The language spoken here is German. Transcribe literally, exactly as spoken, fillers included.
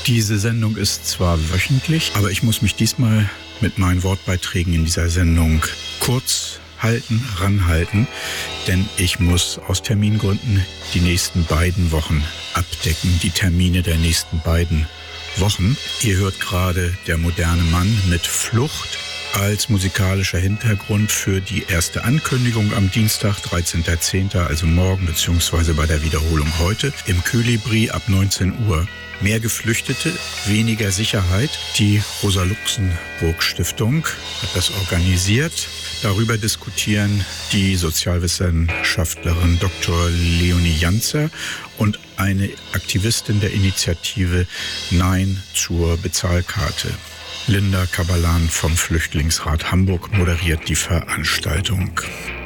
Diese Sendung ist zwar wöchentlich, aber ich muss mich diesmal mit meinen Wortbeiträgen in dieser Sendung kurz halten, ranhalten, denn ich muss aus Termingründen die nächsten beiden Wochen abdecken, die Termine der nächsten beiden Wochen. Ihr hört gerade Der moderne Mann mit Flucht als musikalischer Hintergrund für die erste Ankündigung am Dienstag, dreizehnten zehnten, also morgen, beziehungsweise bei der Wiederholung heute, im Kolibri ab neunzehn Uhr. Mehr Geflüchtete, weniger Sicherheit. Die Rosa-Luxemburg-Stiftung hat das organisiert. Darüber diskutieren die Sozialwissenschaftlerin Doktor Leonie Janzer und eine Aktivistin der Initiative Nein zur Bezahlkarte. Linda Kabalan vom Flüchtlingsrat Hamburg moderiert die Veranstaltung.